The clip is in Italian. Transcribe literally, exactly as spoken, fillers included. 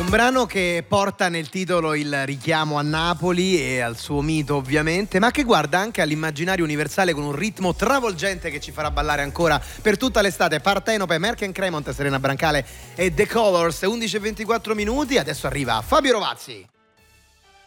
Un brano che porta nel titolo il richiamo a Napoli e al suo mito ovviamente, ma che guarda anche all'immaginario universale con un ritmo travolgente che ci farà ballare ancora per tutta l'estate. Partenope, Merck Cremont, Serena Brancale e The Colors. Undici e ventiquattro minuti, adesso arriva Fabio Rovazzi.